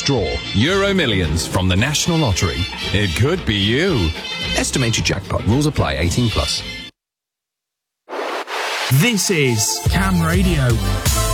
draw Euro Millions from the National Lottery. It could be you. Estimated jackpot. Rules apply. 18+. This is Cam Radio.